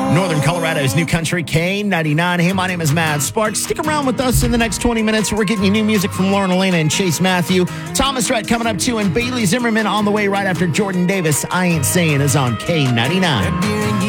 Northern Colorado's new country, K99. Hey, my name is Matt Sparks. Stick around with us in the next 20 minutes. We're getting you new music from Lauren Elena and Chase Matthew. Thomas Rhett coming up too, and Bailey Zimmerman on the way right after Jordan Davis. I Ain't Saying is on K99.